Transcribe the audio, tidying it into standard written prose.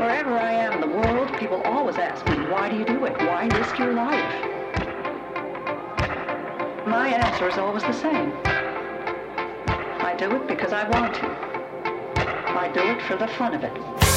Wherever I am in the world, people always ask me, why do you do it? Why risk your life? My answer is always the same. I do it because I want to. I do it for the fun of it.